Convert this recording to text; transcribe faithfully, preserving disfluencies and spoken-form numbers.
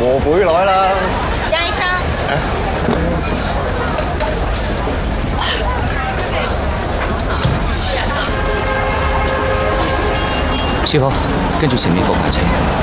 我回來啦。 江醫生。啊師傅，跟住前面部架車。